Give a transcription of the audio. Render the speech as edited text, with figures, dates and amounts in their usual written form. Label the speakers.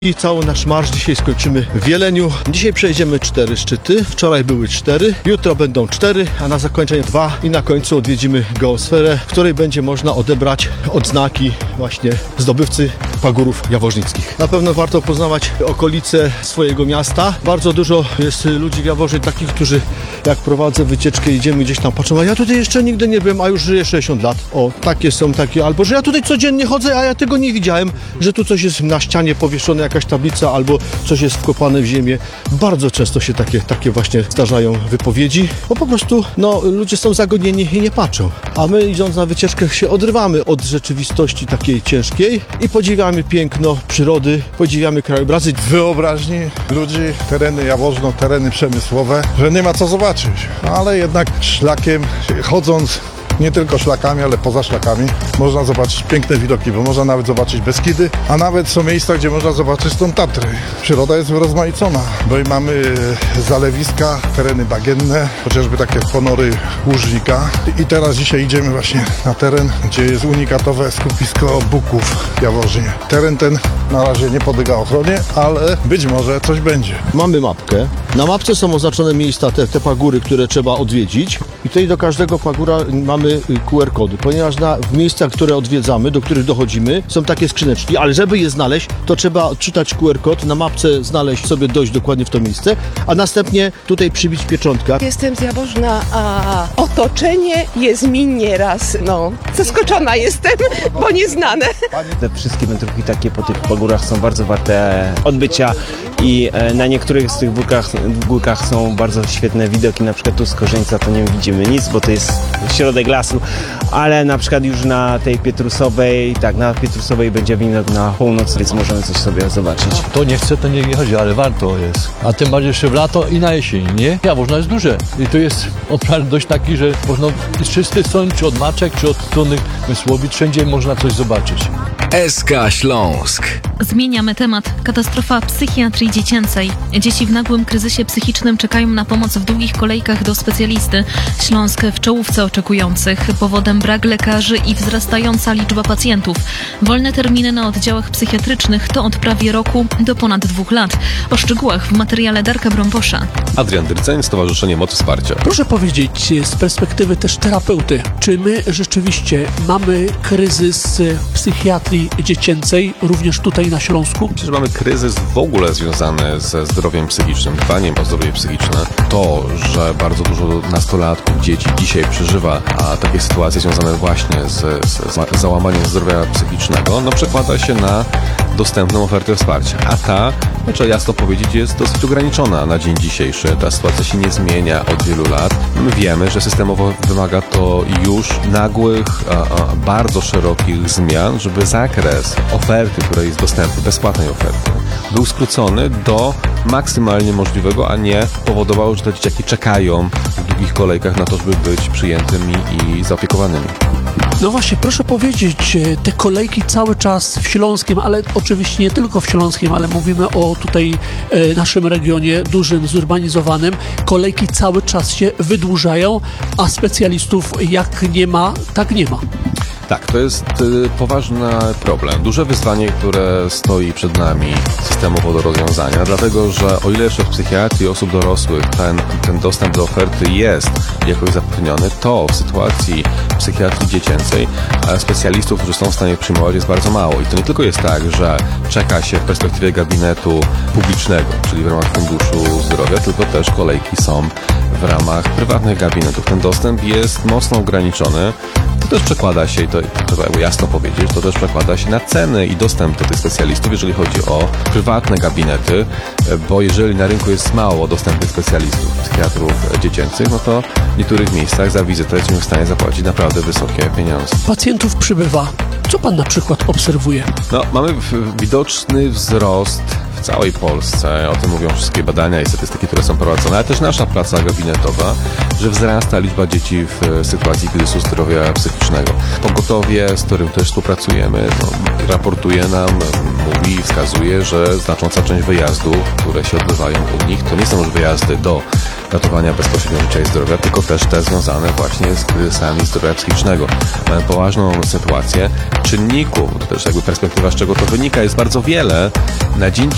Speaker 1: I cały nasz marsz dzisiaj skończymy w Jeleniu. Dzisiaj przejdziemy 4 szczyty. Wczoraj były 4, jutro będą 4, a na zakończenie 2 i na końcu odwiedzimy geosferę, w której będzie można odebrać odznaki właśnie zdobywcy pagórów jaworznickich. Na pewno warto poznawać okolice swojego miasta. Bardzo dużo jest ludzi w Jaworznie takich, którzy jak prowadzę wycieczkę, idziemy gdzieś tam, patrzą, a ja tutaj jeszcze nigdy nie byłem, a już żyję 60 lat. O, takie są takie, albo że ja tutaj codziennie chodzę, a ja tego nie widziałem, że tu coś jest na ścianie powieszone, jakaś tablica, albo coś jest wkopane w ziemię. Bardzo często się takie właśnie zdarzają wypowiedzi, bo po prostu ludzie są zagonieni i nie patrzą. A my, idąc na wycieczkę, się odrywamy od rzeczywistości takiej ciężkiej i podziwiamy piękno przyrody, podziwiamy krajobrazy.
Speaker 2: Wyobraźni ludzi, tereny Jaworzno, tereny przemysłowe, że nie ma co zobaczyć. Ale jednak szlakiem, chodząc nie tylko szlakami, ale poza szlakami, można zobaczyć piękne widoki, bo można nawet zobaczyć Beskidy, a nawet są miejsca, gdzie można zobaczyć stąd Tatry. Przyroda jest rozmaicona, bo i mamy zalewiska, tereny bagienne, chociażby takie ponory Łużnika. I teraz dzisiaj idziemy właśnie na teren, gdzie jest unikatowe skupisko buków w Jaworznie. Teren ten na razie nie podlega ochronie, ale być może coś będzie.
Speaker 1: Mamy mapkę. Na mapce są oznaczone miejsca, te pagóry, które trzeba odwiedzić. I tutaj do każdego pagóra mamy QR-kody, ponieważ w miejscach, które odwiedzamy, do których dochodzimy, są takie skrzyneczki, ale żeby je znaleźć, to trzeba czytać QR-kod, na mapce znaleźć sobie, dojść dokładnie w to miejsce, a następnie tutaj przybić pieczątkę.
Speaker 3: Jestem z Jaworzna, a otoczenie jest mi nieraz, zaskoczona jestem, bo nieznane.
Speaker 4: Te wszystkie wędrówki takie po tych pagórach są bardzo warte odbycia i na niektórych z tych górkach są bardzo świetne widoki, na przykład tu z Korzeńca to nie widzimy nic, bo to jest środek lasu, ale na przykład już na tej Pietrusowej, na Pietrusowej będzie widok na północ, więc możemy coś sobie zobaczyć.
Speaker 5: To nie chce, to nie chodzi, ale warto jest. A tym bardziej jeszcze w lato i na jesień, nie? Jaworzno jest duże i to jest obszar dość taki, że można z czystej strony, czy od Maczek, czy od strony Mysłowic, wszędzie można coś zobaczyć.
Speaker 6: SK Śląsk.
Speaker 7: Zmieniamy temat. Katastrofa psychiatrii dziecięcej. Dzieci w nagłym kryzysie psychicznym czekają na pomoc w długich kolejkach do specjalisty. Śląsk w czołówce oczekujących. Powodem brak lekarzy i wzrastająca liczba pacjentów. Wolne terminy na oddziałach psychiatrycznych to od prawie roku do ponad 2 lat. O szczegółach w materiale Darka Brąposza.
Speaker 8: Adrian Dyrceń, Stowarzyszenie Moc Wsparcia.
Speaker 9: Proszę powiedzieć z perspektywy też terapeuty, czy my rzeczywiście mamy kryzys psychiatrii dziecięcej również tutaj na Śląsku?
Speaker 8: Myślę, że mamy kryzys w ogóle związany ze zdrowiem psychicznym, dbaniem o zdrowie psychiczne. To, że bardzo dużo nastolatków, dzieci dzisiaj przeżywa takie sytuacje związane właśnie z załamaniem zdrowia psychicznego, przekłada się na dostępną ofertę wsparcia. A ta, trzeba jasno powiedzieć, jest dosyć ograniczona na dzień dzisiejszy. Ta sytuacja się nie zmienia od wielu lat. My wiemy, że systemowo wymaga to już nagłych, bardzo szerokich zmian, żeby zakres oferty, która jest dostępna, bezpłatnej oferty, był skrócony do maksymalnie możliwego, a nie powodowało, że te dzieciaki czekają w długich kolejkach na to, żeby być przyjętymi i zaopiekowanymi.
Speaker 9: No właśnie, proszę powiedzieć, te kolejki cały czas w Śląskiem, ale oczywiście nie tylko w Śląskiem, ale mówimy o tutaj naszym regionie dużym, zurbanizowanym. Kolejki cały czas się wydłużają, a specjalistów jak nie ma, tak nie ma.
Speaker 8: Tak, to jest poważny problem. Duże wyzwanie, które stoi przed nami systemowo do rozwiązania, dlatego że o ile jeszcze w psychiatrii osób dorosłych ten dostęp do oferty jest jakoś zapewniony, to w sytuacji psychiatrii dziecięcej specjalistów, którzy są w stanie przyjmować, jest bardzo mało. I to nie tylko jest tak, że czeka się w perspektywie gabinetu publicznego, czyli w ramach Funduszu Zdrowia, tylko też kolejki są w ramach prywatnych gabinetów. Ten dostęp jest mocno ograniczony. To też przekłada się, i to trzeba jasno powiedzieć, to też przekłada się na ceny i dostęp do tych specjalistów, jeżeli chodzi o prywatne gabinety, bo jeżeli na rynku jest mało dostępnych specjalistów, psychiatrów dziecięcych, to w niektórych miejscach za wizytę jesteśmy w stanie zapłacić naprawdę wysokie pieniądze.
Speaker 9: Pacjentów przybywa. Co pan na przykład obserwuje?
Speaker 8: Mamy widoczny wzrost w całej Polsce, o tym mówią wszystkie badania i statystyki, które są prowadzone, ale też nasza praca gabinetowa, że wzrasta liczba dzieci w sytuacji kryzysu zdrowia psychicznego. Pogotowie, z którym też współpracujemy, raportuje nam, mówi i wskazuje, że znacząca część wyjazdów, które się odbywają u nich, to nie są już wyjazdy do ratowania bezpośrednio życia i zdrowia, tylko też te związane właśnie z kryzysami zdrowia psychicznego. Mamy poważną sytuację czynników, to też perspektywa, z czego to wynika, jest bardzo wiele. Na dzień